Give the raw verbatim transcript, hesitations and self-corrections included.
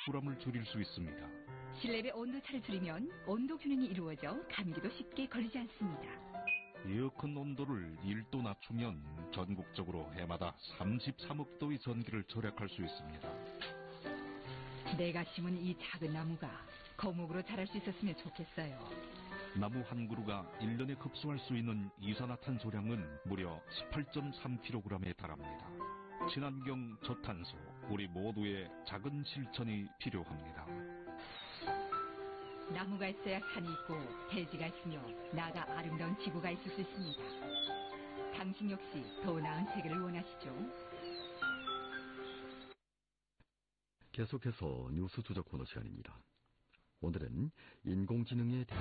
불암을 줄일 수 있습니다. 실내의 온도차를 줄이면 온도 균형이 이루어져 감기도 쉽게 걸리지 않습니다. 에어컨 온도를 일 도 낮추면 전국적으로 해마다 삼십삼억 도의 전기를 절약할 수 있습니다. 내가 심은 이 작은 나무가 거목으로 자랄 수 있었으면 좋겠어요. 나무 한 그루가 일 년에 흡수할 수 있는 이산화탄소량은 무려 십팔 점 삼 킬로그램에 달합니다. 친환경 저탄소, 우리 모두의 작은 실천이 필요합니다. 나무가 있어야 산이 있고 대지가 있으며 나아가 아름다운 지구가 있을 수 있습니다. 당신 역시 더 나은 세계를 원하시죠? 계속해서 뉴스 주저 코너 시간입니다. 오늘은 인공지능에 대한